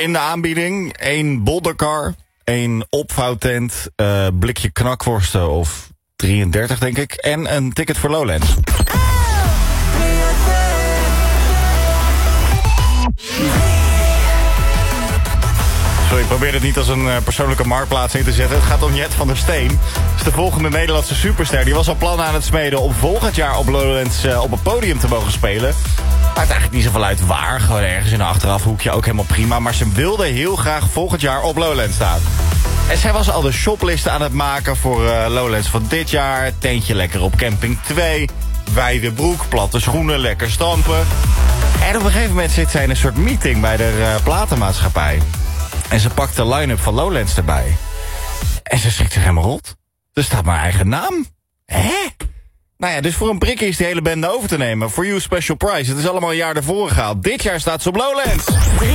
in de aanbieding 1 bolderkar, 1 opvouwtent, blikje knakworsten of 33 denk ik, en een ticket voor Lowlands. Sorry, ik probeer het niet als een persoonlijke marktplaats in te zetten. Het gaat om Jet van der Steen. Dat is de volgende Nederlandse superster. Die was al plannen aan het smeden om volgend jaar op Lowlands op een podium te mogen spelen. Maakt eigenlijk niet zoveel uit waar. Gewoon ergens in een achterafhoekje, ook helemaal prima. Maar ze wilde heel graag volgend jaar op Lowlands staan. En zij was al de shoplisten aan het maken voor Lowlands van dit jaar. Tentje lekker op camping 2. Wijde broek, platte schoenen, lekker stampen. En op een gegeven moment zit zij in een soort meeting bij de platenmaatschappij. En ze pakt de line-up van Lowlands erbij. En ze schrikt zich helemaal rot. Er staat mijn eigen naam. Hè? Nou ja, dus voor een prikkie is die hele bande over te nemen. For you special prize. Het is allemaal een jaar ervoor gehaald. Dit jaar staat ze op Lowlands. 3